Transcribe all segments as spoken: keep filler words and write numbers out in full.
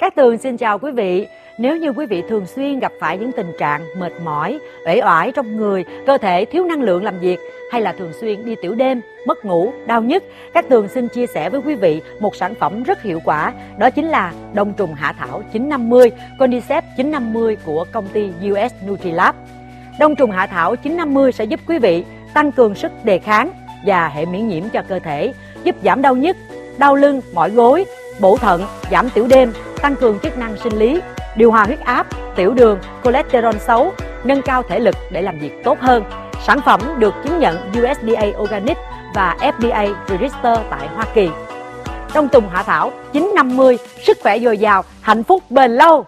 Cát Tường xin chào quý vị. Nếu như quý vị thường xuyên gặp phải những tình trạng mệt mỏi, uể oải trong người, cơ thể thiếu năng lượng làm việc, hay là thường xuyên đi tiểu đêm, mất ngủ, đau nhức, Cát Tường xin chia sẻ với quý vị một sản phẩm rất hiệu quả. Đó chính là đông trùng hạ thảo chín năm mươi, Cordyceps chín năm mươi của công ty u ét Nutrilab. Đông trùng hạ thảo chín năm mươi sẽ giúp quý vị tăng cường sức đề kháng và hệ miễn nhiễm cho cơ thể, giúp giảm đau nhức, đau lưng, mỏi gối, bổ thận, giảm tiểu đêm, tăng cường chức năng sinh lý, điều hòa huyết áp, tiểu đường, cholesterol xấu, nâng cao thể lực để làm việc tốt hơn. Sản phẩm được chứng nhận u ét đê a Organic và ép đê a Register tại Hoa Kỳ. Đông trùng hạ thảo chín năm mươi, sức khỏe dồi dào, hạnh phúc bền lâu.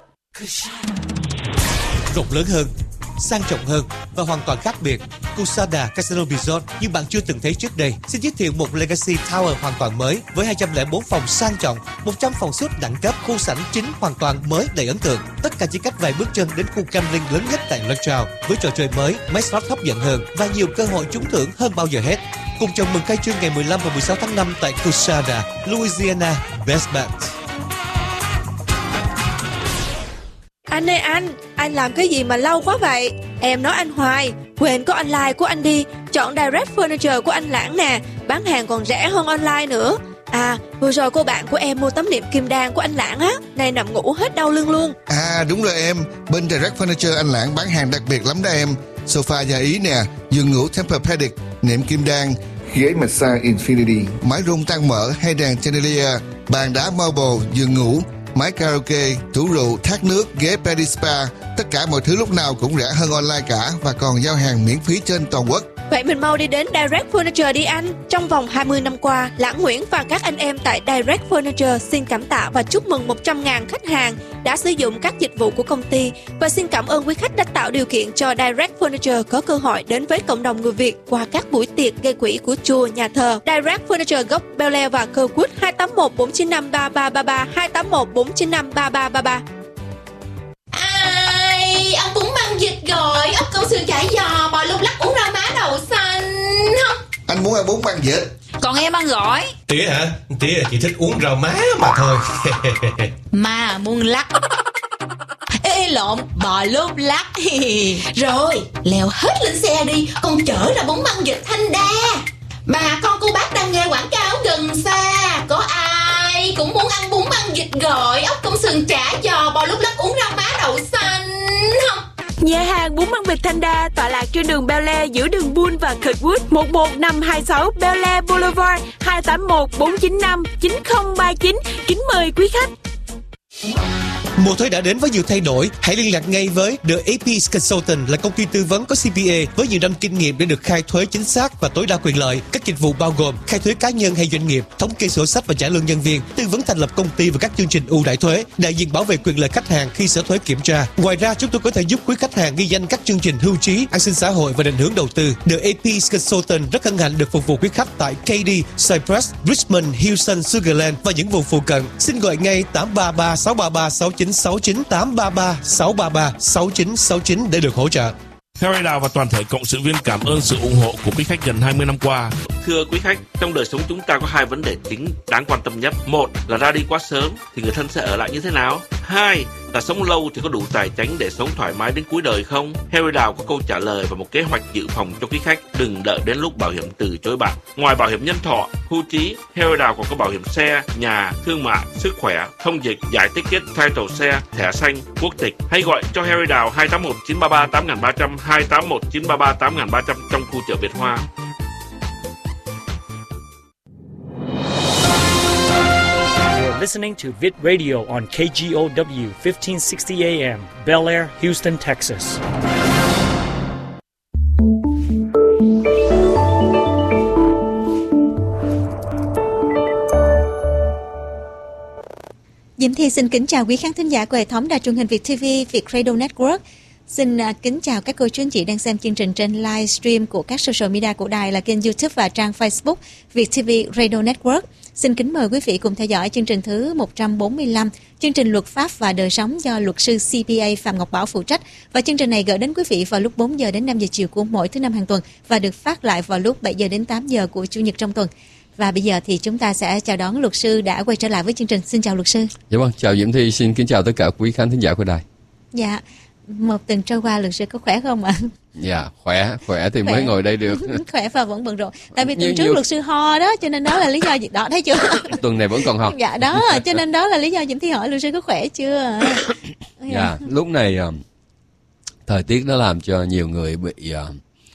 Rộng lớn hơn, sang trọng hơn và hoàn toàn khác biệt. Kusada Casino Resort như bạn chưa từng thấy trước đây xin giới thiệu một Legacy Tower hoàn toàn mới với hai trăm lẻ bốn phòng sang trọng, một trăm phòng suite đẳng cấp, khu sảnh chính hoàn toàn mới đầy ấn tượng. Tất cả chỉ cách vài bước chân đến khu camping lớn nhất tại Lantau với trò chơi mới, máy slot hấp dẫn hơn và nhiều cơ hội trúng thưởng hơn bao giờ hết. Cùng chào mừng khai trương ngày mười lăm và mười sáu tháng năm tại Kusada, Louisiana, Best Bet. Anh ơi anh, anh làm cái gì mà lâu quá vậy? Em nói anh hoài, quên có online của anh đi. Chọn Direct Furniture của anh Lãng nè, bán hàng còn rẻ hơn online nữa. À, vừa rồi cô bạn của em mua tấm nệm kim đan của anh Lãng á, nay nằm ngủ hết đau lưng luôn. À đúng rồi em, bên Direct Furniture anh Lãng bán hàng đặc biệt lắm đó em. Sofa nhà Ý nè, giường ngủ Tempur-Pedic, nệm kim đan, ghế massage Infinity, máy rung tăng mỡ hay đèn chandelier, bàn đá marble, giường ngủ, máy karaoke, tủ rượu, thác nước, ghế Pedi Spa. Tất cả mọi thứ lúc nào cũng rẻ hơn online cả và còn giao hàng miễn phí trên toàn quốc. Vậy mình mau đi đến Direct Furniture đi anh. Trong vòng hai mươi năm qua, Lãng Nguyễn và các anh em tại Direct Furniture xin cảm tạ và chúc mừng một trăm nghìn khách hàng đã sử dụng các dịch vụ của công ty. Và xin cảm ơn quý khách đã tạo điều kiện cho Direct Furniture có cơ hội đến với cộng đồng người Việt qua các buổi tiệc gây quỹ của chùa, nhà thờ. Direct Furniture gốc Bel Air và Kirkwood hai tám một bốn chín năm ba ba ba ba, hai tám một bốn chín năm ba ba ba ba. Ai, ông bún băng dịch rồi, ốc câu xương chả giò, bò lúc lắc uống rau má đậu xanh không? Anh muốn ăn bún băng dịch. Còn em ăn gỏi. Tía hả? Tía chỉ thích uống rau má mà thôi. Mà muốn lắc. Ê lộn, bò lúc lắc. Rồi, leo hết lên xe đi, con chở ra bún băng dịch Thanh Đa. Bà con cô bác đang nghe quảng cáo gần xa, có ai cũng muốn ăn bún băng dịch gỏi, ốc công sừng chả giò, bò lúc lắc uống rau má đậu xanh không? Nhà hàng bún băng vịt Thanh Đa tọa lạc trên đường Bel Air giữa đường Bull và Kirkwood, một một năm hai sáu Bel Air Boulevard, hai tám một bốn chín năm chín không ba chín. Kính mời quý khách. Mùa thuế đã đến với nhiều thay đổi, hãy liên lạc ngay với The a pê Consultant là công ty tư vấn có xê pê a với nhiều năm kinh nghiệm để được khai thuế chính xác và tối đa quyền lợi. Các dịch vụ bao gồm khai thuế cá nhân hay doanh nghiệp, thống kê sổ sách và trả lương nhân viên, tư vấn thành lập công ty và các chương trình ưu đãi thuế, đại diện bảo vệ quyền lợi khách hàng khi sở thuế kiểm tra. Ngoài ra, chúng tôi có thể giúp quý khách hàng ghi danh các chương trình hưu trí, an sinh xã hội và định hướng đầu tư. The a pê Consultant rất hân hạnh được phục vụ quý khách tại Katy, Cypress, Richmond, Houston, Sugarland và những vùng phụ cận. Xin gọi ngay tám ba ba sáu ba ba sáu chín sáu chín, tám ba ba sáu ba ba sáu chín sáu chín để được hỗ trợ. Harry Đào và toàn thể cộng sự viên cảm ơn sự ủng hộ của quý khách gần hai mươi năm qua. Thưa quý khách, trong đời sống chúng ta có hai vấn đề chính đáng quan tâm nhất. Một là ra đi quá sớm thì người thân sẽ ở lại như thế nào? Hai là sống lâu thì có đủ tài chính để sống thoải mái đến cuối đời không? Harry Đào có câu trả lời và một kế hoạch dự phòng cho quý khách. Đừng đợi đến lúc bảo hiểm từ chối bạn. Ngoài bảo hiểm nhân thọ, hưu trí, Harry Đào còn có bảo hiểm xe, nhà, thương mại, sức khỏe, thông dịch, giải ticket, title xe, thẻ xanh, quốc tịch. Hãy gọi cho Harry Đào hai tám một chín ba ba tám ba không không, hai tám một chín ba ba tám ba không không trong khu chợ Việt Hoa. Listening to Vid Radio on K G O W fifteen sixty A M, Bel Air, Houston, Texas. Diễm Thi xin kính chào quý khán thính giả của hệ thống đài truyền hình Việt ti vi, Việt Radio Network. Xin uh, kính chào các cô chú anh chị đang xem chương trình trên livestream của các social media của đài là kênh YouTube và trang Facebook Việt ti vi Radio Network. Xin kính mời quý vị cùng theo dõi chương trình thứ một trăm bốn mươi lăm, chương trình luật pháp và đời sống do luật sư xê pê a Phạm Ngọc Bảo phụ trách. Và chương trình này gửi đến quý vị vào lúc bốn giờ đến năm giờ chiều của mỗi thứ năm hàng tuần và được phát lại vào lúc bảy giờ đến tám giờ của chủ nhật trong tuần. Và bây giờ thì chúng ta sẽ chào đón luật sư đã quay trở lại với chương trình. Xin chào luật sư. Dạ vâng, chào Diễm Thi, xin kính chào tất cả quý khán thính giả của đài. Dạ, một tuần trôi qua luật sư có khỏe không ạ? Dạ, khỏe, khỏe thì Khỏe. mới ngồi đây được. Khỏe và vẫn bận rộn. Tại vì tuần Nhiều- trước nhiều- luật sư ho đó, cho nên đó là lý do gì đó, thấy chưa? Tuần này vẫn còn học. Dạ đó, cho nên đó là lý do Diễm Thi hỏi luật sư có khỏe chưa? Dạ, lúc này ờ, thời tiết nó làm cho nhiều người bị ờ,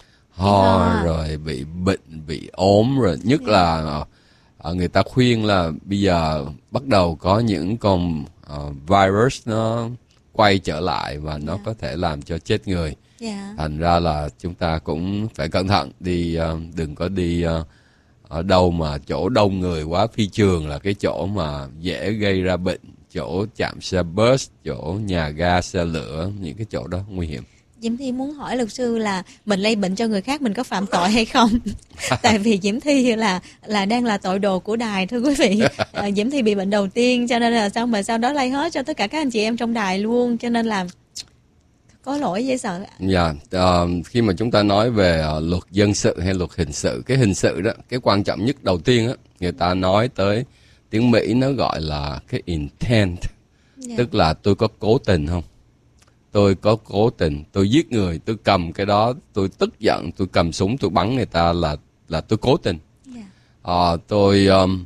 ho, Ho. rồi bị bệnh, bị ốm, rồi nhất là ờ, người ta khuyên là bây giờ bắt đầu có những con ờ, virus nó quay trở lại và nó có thể làm cho chết người. Dạ. Thành ra là chúng ta cũng phải cẩn thận, đi ờ, đừng có đi ờ, ở đâu mà chỗ đông người quá. Phi trường là cái chỗ mà dễ gây ra bệnh, chỗ chạm xe bus, chỗ nhà ga xe lửa, những cái chỗ đó nguy hiểm. Diễm Thi muốn hỏi luật sư là mình lây bệnh cho người khác mình có phạm tội hay không? Tại vì Diễm Thi là là đang là tội đồ của đài, thưa quý vị. À, Diễm Thi bị bệnh đầu tiên, cho nên là sao mà sau đó lây hết cho tất cả các anh chị em trong đài luôn, cho nên là có lỗi dễ sợ. Dạ, ờ, khi mà chúng ta nói về ờ, luật dân sự hay luật hình sự, cái hình sự đó, cái quan trọng nhất đầu tiên á, người ta nói tới tiếng Mỹ nó gọi là cái intent, Dạ. tức là tôi có cố tình không? Tôi có cố tình, tôi giết người, tôi cầm cái đó, tôi tức giận, tôi cầm súng, tôi bắn người ta là là tôi cố tình. Dạ. Ờ, tôi um,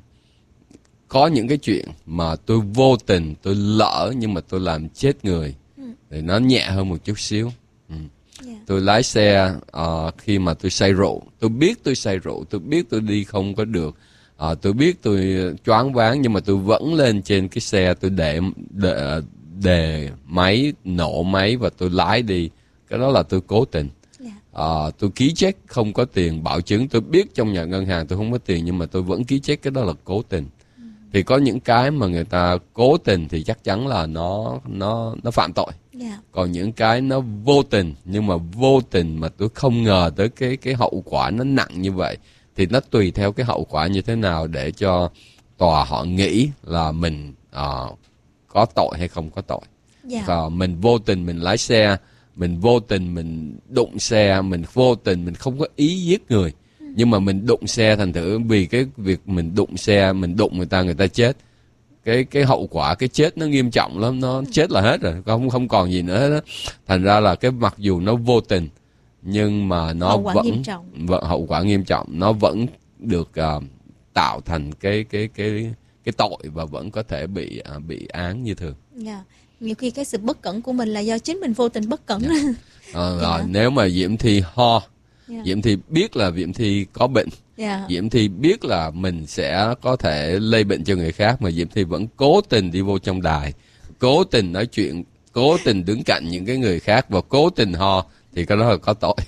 có những cái chuyện mà tôi vô tình, tôi lỡ nhưng mà tôi làm chết người, Ừ. thì nó nhẹ hơn một chút xíu. Ừ. Dạ. Tôi lái xe ờ, khi mà tôi say rượu, tôi biết tôi say rượu, tôi biết tôi đi không có được, Ờ, tôi biết tôi choáng váng nhưng mà tôi vẫn lên trên cái xe, tôi để để, để máy, nổ máy và tôi lái đi. Cái đó là tôi cố tình. Dạ. Ờ, tôi ký check không có tiền bảo chứng, tôi biết trong nhà ngân hàng tôi không có tiền nhưng mà tôi vẫn ký check, cái đó là cố tình. Ừ. Thì có những cái mà người ta cố tình thì chắc chắn là nó nó nó phạm tội. Dạ. Còn những cái nó vô tình, nhưng mà vô tình mà tôi không ngờ tới cái cái hậu quả nó nặng như vậy, thì nó tùy theo cái hậu quả như thế nào để cho tòa họ nghĩ là mình uh, có tội hay không có tội. Dạ. Còn mình vô tình mình lái xe, mình vô tình mình đụng xe, mình vô tình mình không có ý giết người, Ừ. nhưng mà mình đụng xe, thành thử vì cái việc mình đụng xe, mình đụng người ta, người ta chết. Cái cái hậu quả, cái chết nó nghiêm trọng lắm, nó chết là hết rồi, không không còn gì nữa hết đó. Thành ra là cái mặc dù nó vô tình nhưng mà nó Hậu quả vẫn nghiêm trọng. vẫn hậu quả nghiêm trọng, nó vẫn được uh, tạo thành cái cái cái cái tội và vẫn có thể bị uh, bị án như thường. Dạ. Nhiều khi cái sự bất cẩn của mình là do chính mình vô tình bất cẩn. Ờ, Dạ. Rồi nếu mà Diễm Thi ho, Dạ. Diễm Thi biết là Diễm Thi có bệnh, Dạ. Diễm Thi biết là mình sẽ có thể lây bệnh cho người khác, mà Diễm Thi vẫn cố tình đi vô trong đài, cố tình nói chuyện, cố tình đứng cạnh những cái người khác và cố tình ho, thì cái đó là có tội.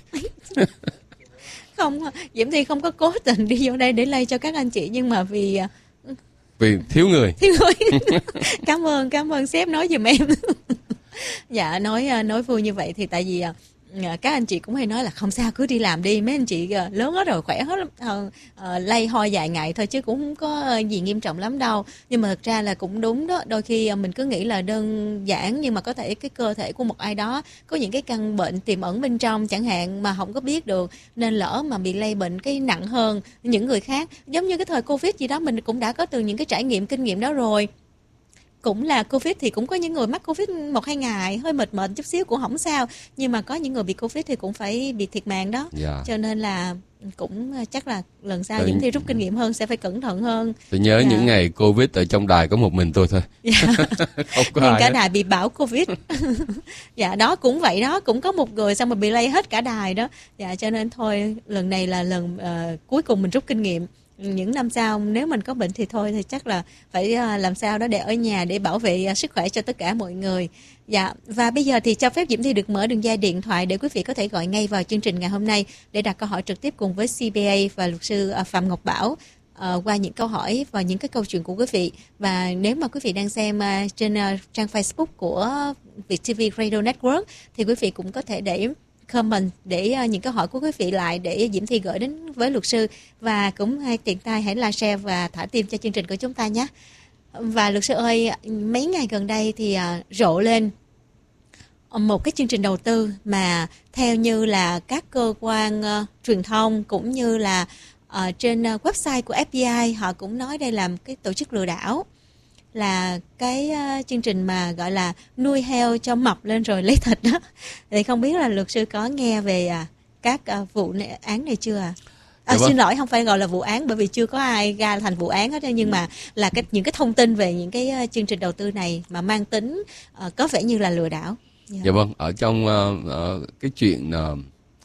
Không, Diễm Thi không có cố tình đi vô đây để lây cho các anh chị, nhưng mà vì à, Vì thiếu người. thiếu người. Cảm ơn, cảm ơn sếp nói giùm em. Dạ, nói à, nói vui như vậy thì tại vì à, à, các anh chị cũng hay nói là không sao, cứ đi làm đi, mấy anh chị à, lớn hết rồi, khỏe hết lắm, à, à, lây ho vài ngày thôi chứ cũng không có à, gì nghiêm trọng lắm đâu. Nhưng mà thật ra là cũng đúng đó, đôi khi à, mình cứ nghĩ là đơn giản nhưng mà có thể cái cơ thể của một ai đó có những cái căn bệnh tiềm ẩn bên trong chẳng hạn mà không có biết được, nên lỡ mà bị lây bệnh cái nặng hơn những người khác. Giống như cái thời Covid gì đó, mình cũng đã có từ những cái trải nghiệm kinh nghiệm đó rồi. Cũng là Covid thì cũng có những người mắc Covid một hai ngày hơi mệt mệt chút xíu cũng không sao, nhưng mà có những người bị Covid thì cũng phải bị thiệt mạng đó. Dạ. Cho nên là cũng chắc là lần sau Tôi- Diễm Thi rút kinh nghiệm hơn, sẽ phải cẩn thận hơn. Tôi nhớ Dạ. những ngày Covid ở trong đài có một mình tôi thôi. Không có Nhưng ai cả hết. đài bị bão Covid. Dạ đó cũng vậy đó, cũng có một người xong mà bị lây hết cả đài đó. Dạ cho nên thôi lần này là lần uh, cuối cùng mình rút kinh nghiệm. Những năm sau nếu mình có bệnh thì thôi thì chắc là phải uh, làm sao đó để ở nhà để bảo vệ uh, sức khỏe cho tất cả mọi người. Dạ, và bây giờ thì cho phép Diễm Thi được mở đường dây điện thoại để quý vị có thể gọi ngay vào chương trình ngày hôm nay để đặt câu hỏi trực tiếp cùng với xê pê a và luật sư uh, Phạm Ngọc Bảo. Uh, qua những câu hỏi và những cái câu chuyện của quý vị. Và nếu mà quý vị đang xem uh, trên uh, trang Facebook của Viettiv Radio Network thì quý vị cũng có thể để comment để uh, những câu hỏi của quý vị lại để Diễm Thi gửi đến với luật sư, và cũng hay tiện tay hãy like, share và thả tim cho chương trình của chúng ta nhé. Và luật sư ơi, mấy ngày gần đây thì uh, rộ lên một cái chương trình đầu tư mà theo như là các cơ quan uh, truyền thông cũng như là Ờ, trên uh, website của ép bê i họ cũng nói đây là một cái tổ chức lừa đảo, là cái uh, chương trình mà gọi là nuôi heo cho mập lên rồi lấy thịt đó. Thì không biết là luật sư có nghe về uh, các uh, vụ này, án này chưa à? À, xin lỗi, không phải gọi là vụ án bởi vì chưa có ai ra thành vụ án hết, nhưng mà là cái, những cái thông tin về những cái uh, chương trình đầu tư này mà mang tính uh, có vẻ như là lừa đảo. Dạ, dạ vâng, ở trong uh, uh, cái chuyện uh,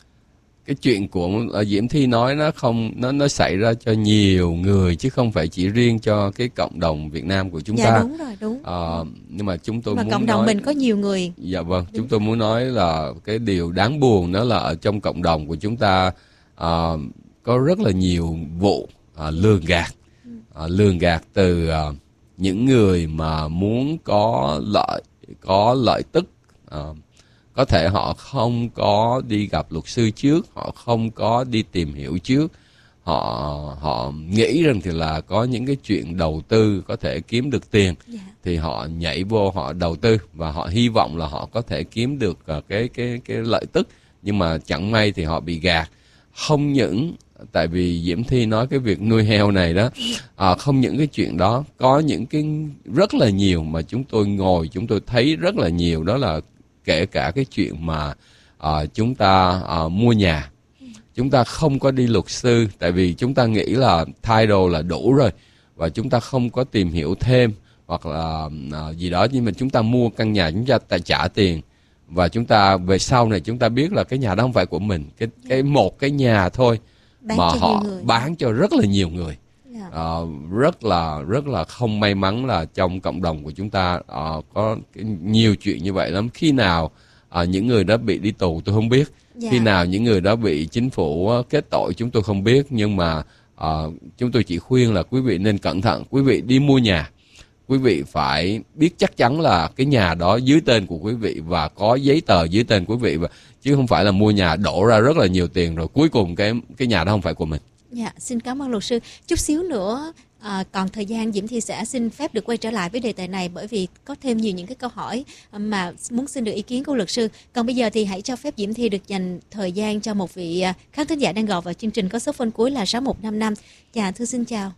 cái chuyện của uh, Diễm Thi nói nó không nó nó xảy ra cho nhiều người chứ không phải chỉ riêng cho cái cộng đồng Việt Nam của chúng dạ, ta. Dạ đúng rồi, đúng. Uh, nhưng mà chúng tôi mà muốn cộng đồng nói, mình có nhiều người. Dạ vâng, đúng. Chúng tôi muốn nói là cái điều đáng buồn đó là ở trong cộng đồng của chúng ta uh, có rất là nhiều vụ uh, lường gạt, uh, lường gạt từ uh, những người mà muốn có lợi có lợi tức. Uh, có thể họ không có đi gặp luật sư trước, họ không có đi tìm hiểu trước, họ họ nghĩ rằng thì là có những cái chuyện đầu tư có thể kiếm được tiền, yeah. thì họ nhảy vô họ đầu tư và họ hy vọng là họ có thể kiếm được uh, cái cái cái lợi tức, nhưng mà chẳng may thì họ bị gạt. Không những tại vì Diễm Thi nói cái việc nuôi heo này đó, à, không những cái chuyện đó, có những cái rất là nhiều mà chúng tôi ngồi chúng tôi thấy rất là nhiều, đó là kể cả cái chuyện mà à, chúng ta à, mua nhà, chúng ta không có đi luật sư tại vì chúng ta nghĩ là title là đủ rồi và chúng ta không có tìm hiểu thêm hoặc là à, gì đó, nhưng mà chúng ta mua căn nhà, chúng ta trả tiền và chúng ta về sau này chúng ta biết là cái nhà đó không phải của mình, cái cái một cái nhà thôi bán mà họ bán cho rất là nhiều người. Yeah. Uh, rất là rất là không may mắn là trong cộng đồng của chúng ta uh, có nhiều chuyện như vậy lắm. Khi nào uh, những người đó bị đi tù tôi không biết, yeah. khi nào những người đó bị chính phủ uh, kết tội chúng tôi không biết, nhưng mà uh, chúng tôi chỉ khuyên là quý vị nên cẩn thận. Quý vị đi mua nhà, quý vị phải biết chắc chắn là cái nhà đó dưới tên của quý vị và có giấy tờ dưới tên quý vị, và chứ không phải là mua nhà đổ ra rất là nhiều tiền rồi cuối cùng cái cái nhà đó không phải của mình. Dạ, xin cảm ơn luật sư. Chút xíu nữa à, còn thời gian Diễm Thi sẽ xin phép được quay trở lại với đề tài này bởi vì có thêm nhiều những cái câu hỏi mà muốn xin được ý kiến của luật sư. Còn bây giờ thì hãy cho phép Diễm Thi được dành thời gian cho một vị khán thính giả đang gọi vào chương trình có số phone cuối là sáu một năm năm. Dạ, thưa xin chào.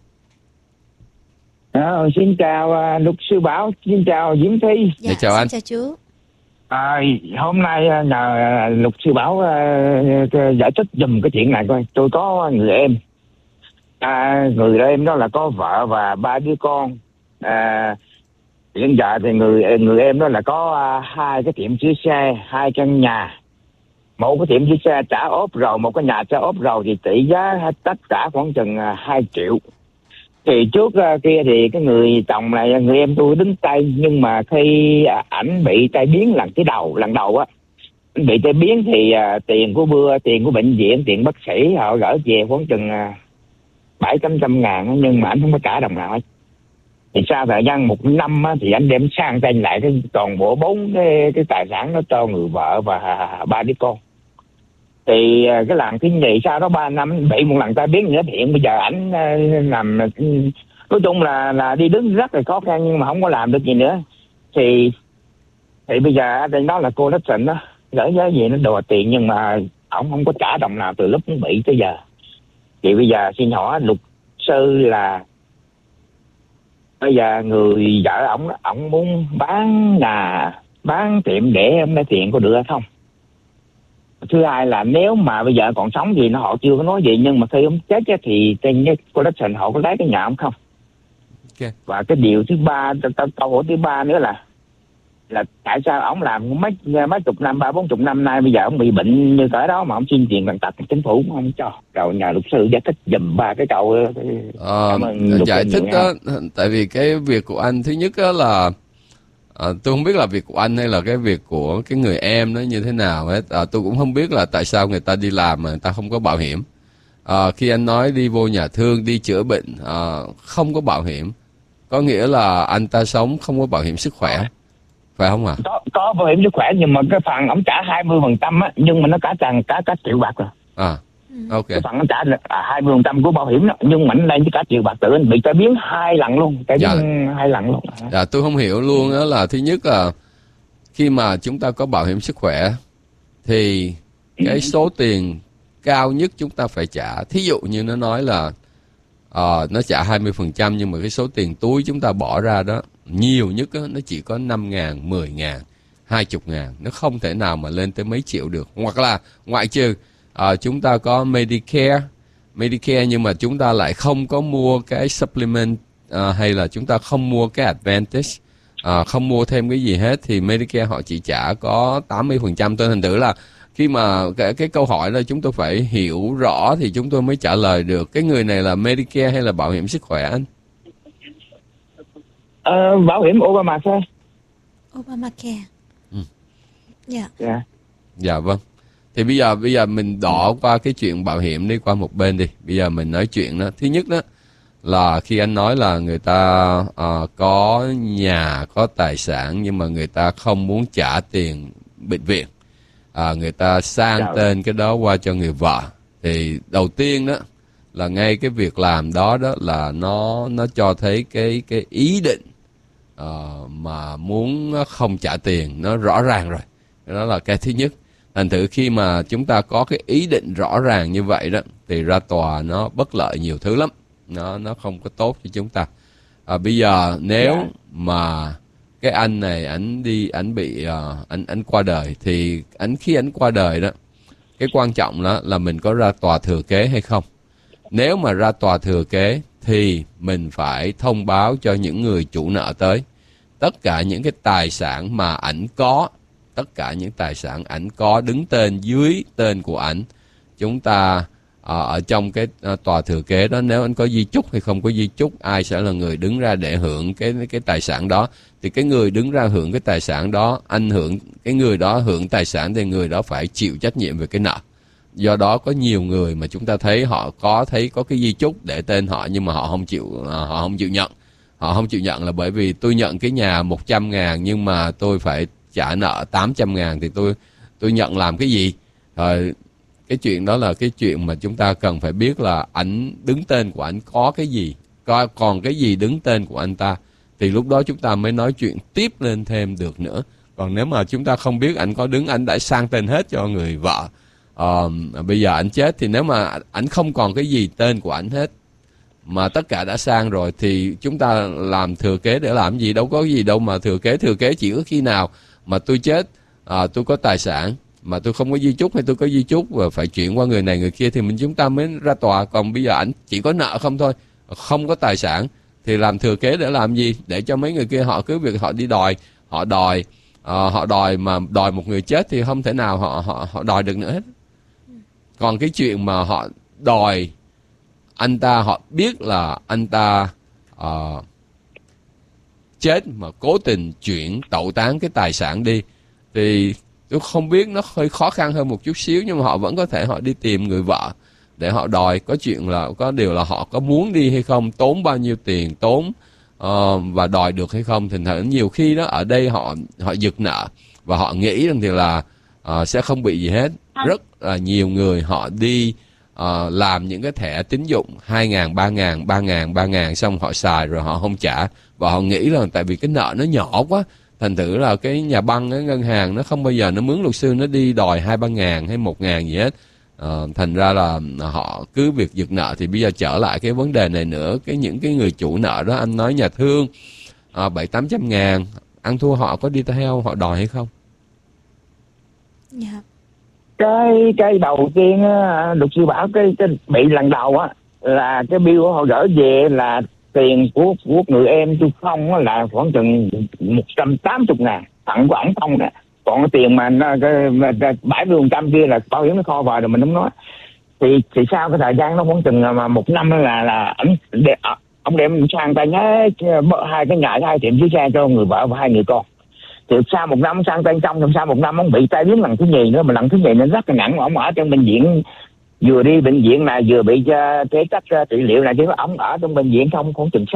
À, xin chào uh, luật sư Bảo, xin chào Diễm Thi. Dạ, chào anh. Xin chào chú. À, hôm nay nhờ luật sư Bảo uh, giải thích giùm cái chuyện này coi. Tôi có người em, à, người em đó là có vợ và ba đứa con. À, hiện giờ thì người người em đó là có uh, hai cái tiệm sửa xe, hai căn nhà. Một cái tiệm sửa xe trả ốp rồi, một cái nhà trả ốp rồi thì tỷ giá tất cả khoảng chừng uh, hai triệu. Thì trước uh, kia thì cái người chồng này, người em tôi đứng tay, nhưng mà khi uh, ảnh bị tai biến lần cái đầu lần đầu á, bị tai biến thì uh, tiền của bưa tiền của bệnh viện, tiền bác sĩ họ gửi về khoảng chừng uh, bảy trăm trăm ngàn, nhưng mà ảnh không có trả đồng nào hết. Thì sau thời gian một năm á, thì anh đem sang tên lại cái toàn bộ bốn cái, cái tài sản đó cho người vợ và ba đứa con. Thì cái làm cái gì sau đó ba năm bị một lần tai biến nữa, hiện bây giờ ảnh làm nói chung là là đi đứng rất là khó khăn nhưng mà không có làm được gì nữa. Thì thì bây giờ ở đây đó là cô Đất Sịnh đó gửi giá gì nó đòi tiền, nhưng mà ổng không có trả đồng nào từ lúc bị tới giờ. Thì bây giờ xin hỏi luật sư là bây giờ người vợ ổng ổng muốn bán nhà bán tiệm để em lấy tiền có được hay không? Thứ hai là nếu mà bây giờ còn sống thì nó họ chưa có nói gì, nhưng mà khi ông chết thì trên cô Đất Sịnh họ có lấy cái nhà ông không? Okay. Và cái điều thứ ba, câu hỏi thứ ba nữa là là tại sao ông làm mấy mấy chục năm, ba bốn chục năm nay, bây giờ ông bị bệnh như thế đó mà ông xin tiền bằng tật, chính phủ cũng không cho. Rồi nhà luật sư giải thích dùm ba cái câu. Ờ, giải thích đó, tại vì cái việc của anh thứ nhất đó là à, tôi không biết là việc của anh hay là cái việc của cái người em nó như thế nào hết. À, tôi cũng không biết là tại sao người ta đi làm mà người ta không có bảo hiểm. À, khi anh nói đi vô nhà thương, đi chữa bệnh, à, không có bảo hiểm, có nghĩa là anh ta sống không có bảo hiểm sức khỏe, phải không ạ? À? Có, có bảo hiểm sức khỏe nhưng mà cái phần ông trả hai mươi phần trăm á, nhưng mà nó cả tràn cả cả triệu bạc rồi. À, ok. Cái phần ông trả là hai mươi phần trăm của bảo hiểm đó, nhưng mà anh lên cả triệu bạc, tự anh bị tai biến hai lần luôn, tai biến dạ. hai lần luôn. Dạ, tôi không hiểu luôn đó là thứ nhất là khi mà chúng ta có bảo hiểm sức khỏe thì cái số tiền cao nhất chúng ta phải trả. Thí dụ như nó nói là uh, nó trả hai mươi phần trăm, nhưng mà cái số tiền túi chúng ta bỏ ra đó nhiều nhất đó, nó chỉ có năm ngàn, mười ngàn, hai mươi ngàn. Nó không thể nào mà lên tới mấy triệu được. Hoặc là ngoại trừ uh, chúng ta có Medicare, Medicare nhưng mà chúng ta lại không có mua cái supplement uh, hay là chúng ta không mua cái Advantage, uh, không mua thêm cái gì hết, thì Medicare họ chỉ trả có tám mươi phần trăm thôi. Thành thử là khi mà cái, cái câu hỏi là chúng tôi phải hiểu rõ thì chúng tôi mới trả lời được. Cái người này là Medicare hay là bảo hiểm sức khỏe anh? Ờ, bảo hiểm Obamacare. Obamacare. Ừ. Dạ. Dạ. Dạ vâng. Thì bây giờ bây giờ mình đỏ qua cái chuyện bảo hiểm đi qua một bên đi. Bây giờ mình nói chuyện đó. Thứ nhất đó là khi anh nói là người ta uh, có nhà, có tài sản nhưng mà người ta không muốn trả tiền bệnh viện. À, người ta sang Chào. tên cái đó qua cho người vợ. Thì đầu tiên đó là ngay cái việc làm đó đó là nó nó cho thấy cái cái ý định uh, mà muốn không trả tiền nó rõ ràng rồi. Đó là cái thứ nhất. Thành thử khi mà chúng ta có cái ý định rõ ràng như vậy đó thì ra tòa nó bất lợi nhiều thứ lắm. Nó nó không có tốt cho chúng ta. À, bây giờ nếu yeah. mà cái anh này ảnh đi ảnh bị uh, ảnh ảnh qua đời thì ảnh khi ảnh qua đời đó, cái quan trọng đó là mình có ra tòa thừa kế hay không. Nếu mà ra tòa thừa kế thì mình phải thông báo cho những người chủ nợ tới tất cả những cái tài sản mà ảnh có, tất cả những tài sản ảnh có đứng tên dưới tên của ảnh. Chúng ta ở, ở trong cái uh, tòa thừa kế đó, nếu anh có di chúc hay không có di chúc, ai sẽ là người đứng ra để hưởng cái cái tài sản đó, thì cái người đứng ra hưởng cái tài sản đó, anh hưởng cái người đó hưởng tài sản thì người đó phải chịu trách nhiệm về cái nợ. Do đó có nhiều người mà chúng ta thấy họ có thấy có cái di chúc để tên họ nhưng mà họ không chịu uh, họ không chịu nhận. Họ không chịu nhận là bởi vì tôi nhận cái nhà một trăm ngàn nhưng mà tôi phải trả nợ tám trăm ngàn thì tôi tôi nhận làm cái gì? Rồi cái chuyện đó là cái chuyện mà chúng ta cần phải biết là ảnh đứng tên của ảnh có cái gì, có còn cái gì đứng tên của anh ta, thì lúc đó chúng ta mới nói chuyện tiếp lên thêm được nữa. Còn nếu mà chúng ta không biết ảnh có đứng, ảnh đã sang tên hết cho người vợ, uh, bây giờ ảnh chết thì nếu mà ảnh không còn cái gì tên của ảnh hết mà tất cả đã sang rồi thì chúng ta làm thừa kế để làm gì? Đâu có gì đâu mà thừa kế. Thừa kế chỉ có khi nào mà tôi chết, à, tôi có tài sản mà tôi không có di chúc hay tôi có di chúc và phải chuyển qua người này người kia thì mình chúng ta mới ra tòa. Còn bây giờ ảnh chỉ có nợ không thôi, không có tài sản thì làm thừa kế để làm gì? Để cho mấy người kia họ cứ việc họ đi đòi, họ đòi, uh, họ đòi mà đòi một người chết thì không thể nào họ họ họ đòi được nữa hết. Còn cái chuyện mà họ đòi anh ta, họ biết là anh ta uh, chết mà cố tình chuyển tẩu tán cái tài sản đi thì tôi không biết, nó hơi khó khăn hơn một chút xíu, nhưng mà họ vẫn có thể họ đi tìm người vợ để họ đòi. Có chuyện là có điều là họ có muốn đi hay không, tốn bao nhiêu tiền, tốn uh, và đòi được hay không. Thành thử nhiều khi đó ở đây họ họ giật nợ và họ nghĩ rằng thì là uh, sẽ không bị gì hết. Rất là nhiều người họ đi uh, làm những cái thẻ tín dụng hai ngàn, ba ngàn, ba ngàn, ba ngàn xong họ xài rồi họ không trả và họ nghĩ là tại vì cái nợ nó nhỏ quá, thành thử là cái nhà băng, cái ngân hàng nó không bao giờ nó mướn luật sư nó đi đòi hai ba ngàn hay một ngàn gì hết. À, thành ra là họ cứ việc giật nợ. Thì bây giờ trở lại cái vấn đề này nữa, cái những cái người chủ nợ đó, anh nói nhà thương à, bảy tám trăm ngàn, ăn thua họ có đi theo họ đòi hay không? Dạ. Yeah. Cái cái đầu tiên á, luật sư bảo cái cái bị lần đầu á là cái bill họ gửi về là tiền của của người em tôi không là khoảng chừng một trăm tám mươi ngàn tặng của ổng không nè. Còn cái tiền mà nó bảy mươi phần trăm kia là bảo hiểm nó kho vào rồi mình không nói. Thì thì sau cái thời gian nó khoảng chừng mà một năm là là ổng để ông đem sang tay nhé hai cái nhà hai tiệm chiếc xe cho người vợ và hai người con. Thì sau một năm sang tay trong, sau một năm ông bị tai biến lần thứ nhì nữa, mà lần thứ nhì nó rất là nặng. Ông ở trong bệnh viện, vừa đi bệnh viện này vừa bị cái cách trị liệu này chứ ông ở trong bệnh viện không khoảng chừng